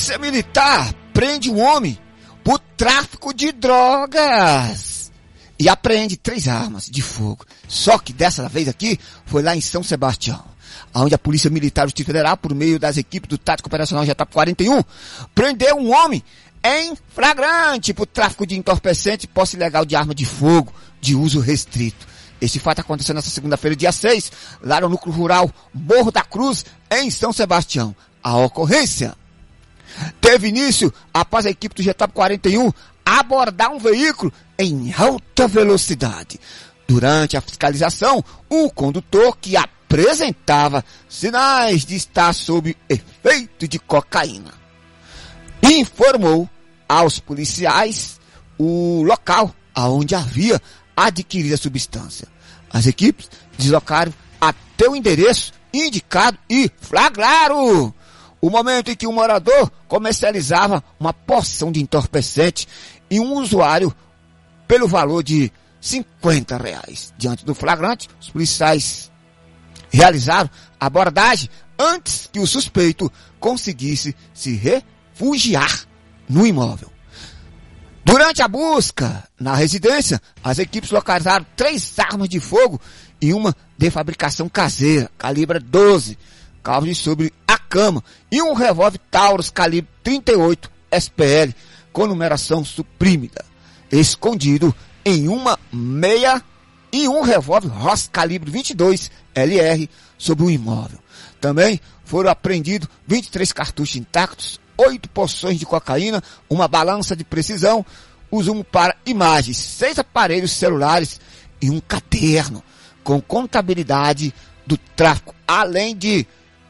Polícia Militar prende um homem por tráfico de drogas e apreende 3 armas de fogo. Só que dessa vez aqui foi lá em São Sebastião, onde a Polícia Militar do Distrito Federal, por meio das equipes do Tático Operacional JTOP 41, prendeu um homem em flagrante por tráfico de entorpecente e posse ilegal de arma de fogo de uso restrito. Este fato aconteceu nesta segunda-feira, dia 6, lá no núcleo rural Morro da Cruz, em São Sebastião. A ocorrência teve início após a equipe do JTOP 41 abordar um veículo em alta velocidade. Durante a fiscalização, o condutor, que apresentava sinais de estar sob efeito de cocaína, informou aos policiais o local aonde havia adquirido a substância. As equipes deslocaram até o endereço indicado e flagraram o momento em que um morador comercializava uma porção de entorpecente e um usuário pelo valor de R$50. Diante do flagrante, os policiais realizaram a abordagem antes que o suspeito conseguisse se refugiar no imóvel. Durante a busca na residência, as equipes localizaram 3 armas de fogo e uma de fabricação caseira, calibre 12, calve sobre a cama, e um revólver Taurus calibre 38 SPL com numeração suprimida, escondido em uma meia, e um revólver Ross calibre 22 LR sobre o imóvel. Também foram apreendidos 23 cartuchos intactos, 8 porções de cocaína, uma balança de precisão, o zoom para imagens, 6 aparelhos celulares e um caderno com contabilidade do tráfico, além de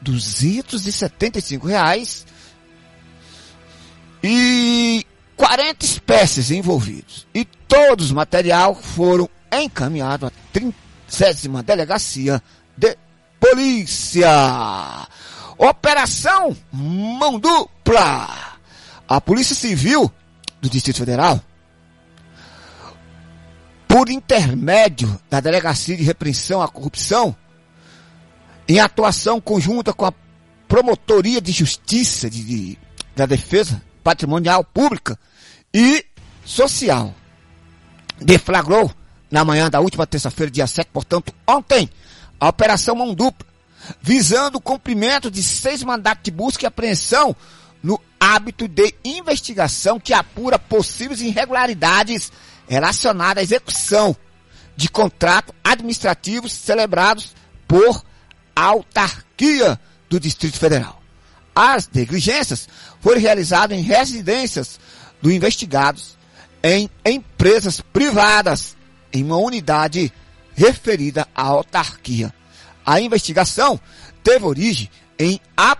R$275 e 40 espécies envolvidos. E todos os materiais foram encaminhados à 30ª Delegacia de Polícia. Operação Mão Dupla. A Polícia Civil do Distrito Federal, por intermédio da Delegacia de Repressão à Corrupção, em atuação conjunta com a Promotoria de Justiça da Defesa Patrimonial Pública e Social, deflagrou na manhã da última terça-feira, dia 7, portanto, ontem, a Operação Mão Dupla, visando o cumprimento de 6 mandatos de busca e apreensão no âmbito de investigação que apura possíveis irregularidades relacionadas à execução de contratos administrativos celebrados por autarquia do Distrito Federal. As negligências foram realizadas em residências dos investigados, em empresas privadas, em uma unidade referida à autarquia. A investigação teve origem em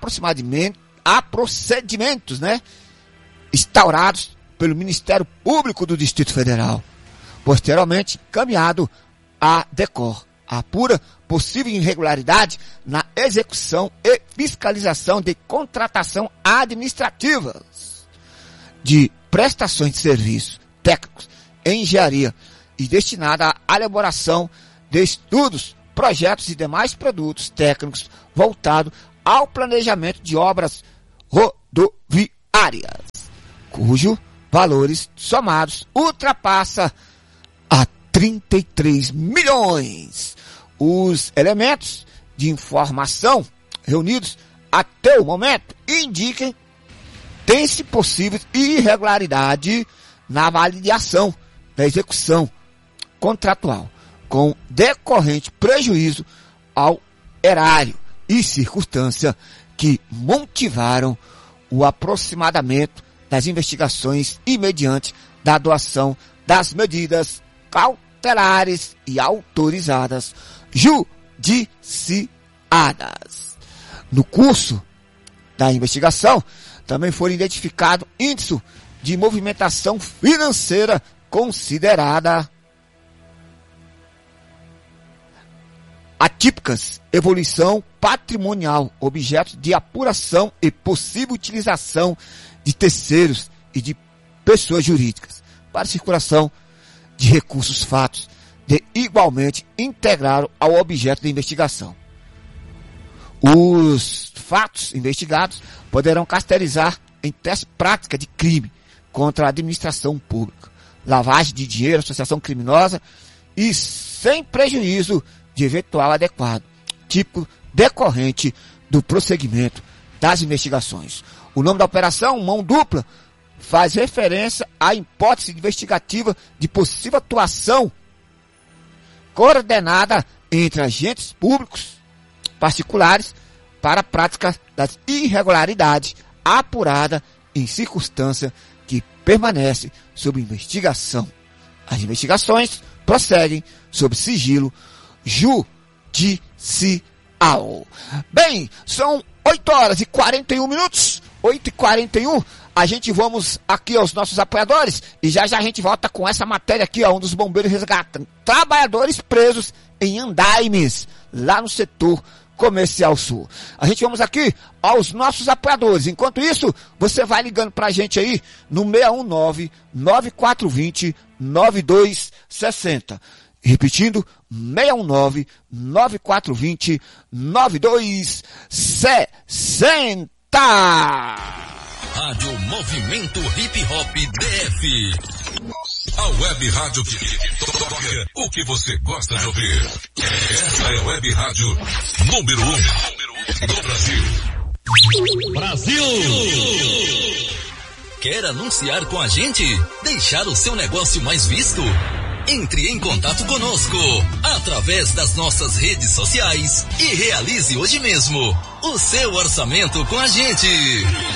procedimentos, instaurados pelo Ministério Público do Distrito Federal. Posteriormente, encaminhado à DECOR, apura possível irregularidade na execução e fiscalização de contratação administrativas de prestações de serviços técnicos em engenharia e destinada à elaboração de estudos, projetos e demais produtos técnicos voltados ao planejamento de obras rodoviárias, cujos valores somados ultrapassa a 33 milhões. Os elementos de informação reunidos até o momento indicam tem-se possíveis irregularidade na avaliação da execução contratual, com decorrente prejuízo ao erário e circunstância que motivaram o aproximamento das investigações e mediante da adoção das medidas cautelares e autorizadas judiciadas. No curso da investigação, também foram identificados índices de movimentação financeira considerada atípicas, evolução patrimonial, objetos de apuração e possível utilização de terceiros e de pessoas jurídicas para circulação de recursos fatos de igualmente integraram ao objeto da investigação. Os fatos investigados poderão caracterizar em prática de crime contra a administração pública, lavagem de dinheiro, associação criminosa e sem prejuízo de eventual adequado, típico decorrente do prosseguimento das investigações. O nome da operação, Mão Dupla, faz referência à hipótese investigativa de possível atuação coordenada entre agentes públicos particulares para a prática das irregularidades apurada em circunstância que permanece sob investigação. As investigações prosseguem sob sigilo judicial. Bem, são 8h41, 8h41. A gente vamos aqui aos nossos apoiadores e já a gente volta com essa matéria aqui, ó, onde os bombeiros resgatam trabalhadores presos em andaimes, lá no setor comercial sul. A gente vamos aqui aos nossos apoiadores. Enquanto isso, você vai ligando pra gente aí no 619-9420-9260. Repetindo, 619-9420-9260. Rádio Movimento Hip Hop DF. A web rádio que toca o que você gosta de ouvir. Essa é a web rádio número 1 do Brasil. Brasil! Quer anunciar com a gente? Deixar o seu negócio mais visto? Entre em contato conosco através das nossas redes sociais e realize hoje mesmo o seu orçamento com a gente.